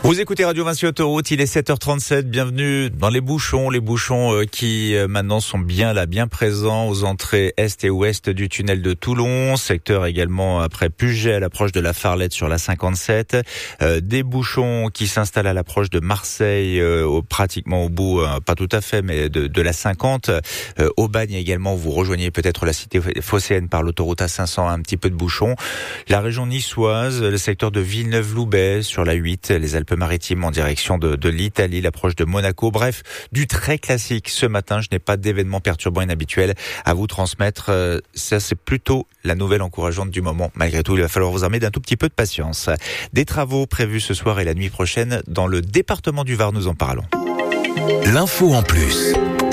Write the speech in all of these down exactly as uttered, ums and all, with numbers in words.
Vous écoutez Radio Vinci Autoroute, il est sept heures trente-sept, bienvenue dans les bouchons, les bouchons qui maintenant sont bien là, bien présents aux entrées est et ouest du tunnel de Toulon, secteur également après Puget à l'approche de la Farlette sur la cinquante-sept, euh, des bouchons qui s'installent à l'approche de Marseille, euh, au, pratiquement au bout, euh, pas tout à fait, mais de, de la cinquante, euh, au Bagne également, vous rejoignez peut-être la cité phocéenne par l'autoroute A cinq cents, un petit peu de bouchons, la région niçoise, le secteur de Villeneuve-Loubet sur la huit, les Alpes maritime en direction de, de l'Italie, l'approche de Monaco. Bref, du très classique ce matin. Je n'ai pas d'événements perturbants inhabituels à vous transmettre. Euh, ça, c'est plutôt la nouvelle encourageante du moment. Malgré tout, il va falloir vous armer d'un tout petit peu de patience. Des travaux prévus ce soir et la nuit prochaine dans le département du Var. Nous en parlons. L'info en plus.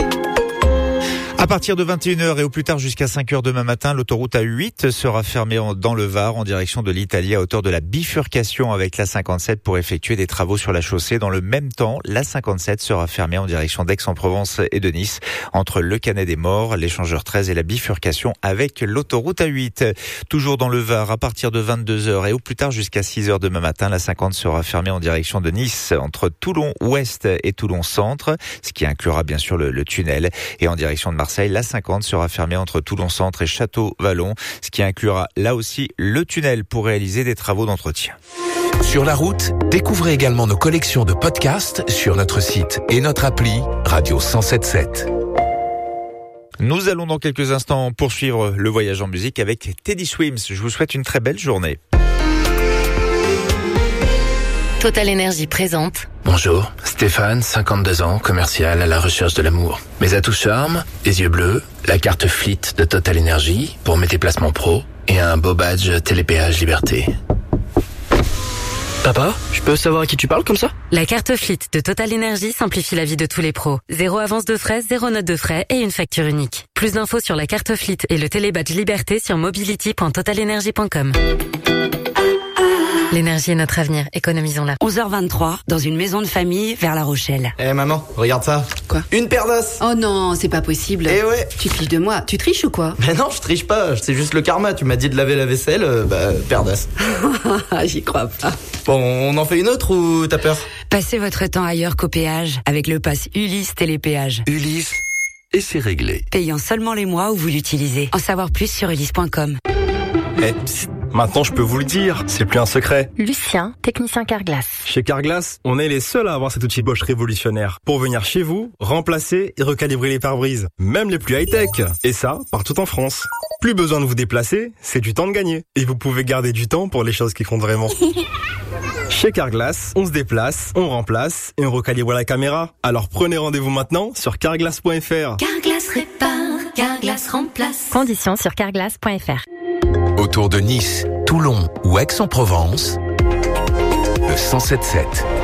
À partir de vingt et une heures et au plus tard jusqu'à cinq heures demain matin, l'autoroute A huit sera fermée dans le Var en direction de l'Italie à hauteur de la bifurcation avec la cinquante-sept pour effectuer des travaux sur la chaussée. Dans le même temps, la cinquante-sept sera fermée en direction d'Aix-en-Provence et de Nice entre le Canet des Morts, l'échangeur treize et la bifurcation avec l'autoroute A huit. Toujours dans le Var, à partir de vingt-deux heures et au plus tard jusqu'à six heures demain matin, la cinquante sera fermée en direction de Nice entre Toulon-Ouest et Toulon-Centre, ce qui inclura bien sûr le, le tunnel, et en direction de Marseille, la cinquante sera fermée entre Toulon-Centre et Château-Vallon, ce qui inclura là aussi le tunnel pour réaliser des travaux d'entretien. Sur la route, découvrez également nos collections de podcasts sur notre site et notre appli Radio cent sept sept. Nous allons dans quelques instants poursuivre le voyage en musique avec Teddy Swims. Je vous souhaite une très belle journée. Total Énergie présente. Bonjour, Stéphane, cinquante-deux ans, commercial à la recherche de l'amour. Mes atouts charme, les yeux bleus, la carte Fleet de Total Énergie pour mes déplacements pro et un beau badge Télépéage Liberté. Papa, je peux savoir à qui tu parles comme ça? La carte Fleet de Total Énergie simplifie la vie de tous les pros. Zéro avance de frais, zéro note de frais et une facture unique. Plus d'infos sur la carte Fleet et le télébadge Liberté sur mobility point total energy point com. L'énergie est notre avenir, économisons-la. onze heures vingt-trois, dans une maison de famille vers La Rochelle. Eh hey maman, regarde ça. Quoi? Une paire d'os. Oh non, c'est pas possible. Eh ouais. Tu te fiches de moi, tu triches ou quoi? Mais non, je triche pas, c'est juste le karma. Tu m'as dit de laver la vaisselle, euh, bah, paire d'os. J'y crois pas. Bon, on en fait une autre ou t'as peur? Passez votre temps ailleurs qu'au péage, avec le pass Ulysse Télépéage. Ulysse, et c'est réglé. Payant seulement les mois où vous l'utilisez. En savoir plus sur ulysse point com. Eh, psst, maintenant je peux vous le dire, c'est plus un secret. Lucien, technicien Carglass. Chez Carglass, on est les seuls à avoir cet outil Bosch révolutionnaire pour venir chez vous, remplacer et recalibrer les pare-brises, même les plus high-tech. Et ça, partout en France. Plus besoin de vous déplacer, c'est du temps de gagner. Et vous pouvez garder du temps pour les choses qui comptent vraiment. Chez Carglass, on se déplace, on remplace et on recalibre la caméra. Alors prenez rendez-vous maintenant sur carglass point f r. Carglass répare, Carglass remplace. Conditions sur carglass point f r. Autour de Nice, Toulon ou Aix-en-Provence, le cent sept sept.